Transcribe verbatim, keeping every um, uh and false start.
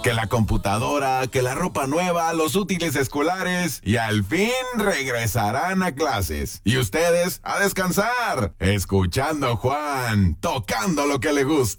Que la computadora, que la ropa nueva, los útiles escolares y al fin regresarán a clases. Y ustedes a descansar, escuchando a Juan, tocando lo que le gusta.